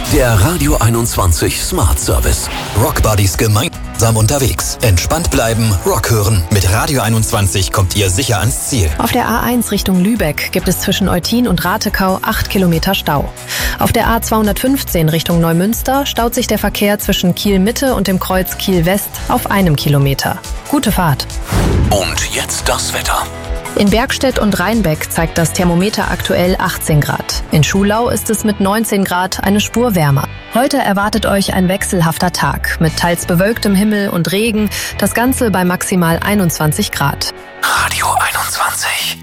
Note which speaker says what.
Speaker 1: Der Radio 21 Smart Service.
Speaker 2: Rockbuddies gemeinsam unterwegs. Entspannt bleiben, Rock hören. Mit Radio 21 kommt ihr sicher ans Ziel.
Speaker 3: Auf der A1 Richtung Lübeck gibt es zwischen Eutin und Ratekau 8 Kilometer Stau. Auf der A215 Richtung Neumünster staut sich der Verkehr zwischen Kiel-Mitte und dem Kreuz Kiel-West auf 1 Kilometer. Gute Fahrt.
Speaker 1: Und jetzt das Wetter.
Speaker 3: In Bergstedt und Rheinbeck zeigt das Thermometer aktuell 18 Grad. In Schulau ist es mit 19 Grad eine Spur wärmer. Heute erwartet euch ein wechselhafter Tag mit teils bewölktem Himmel und Regen, das Ganze bei maximal 21 Grad.
Speaker 1: Radio 21.